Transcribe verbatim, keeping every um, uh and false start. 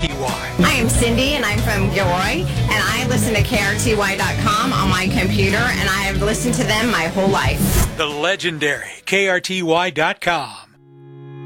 T Y. I am Cindy, and I'm from Gilroy, and I listen to K R T Y dot com on my computer, and I have listened to them my whole life. The legendary K R T Y dot com.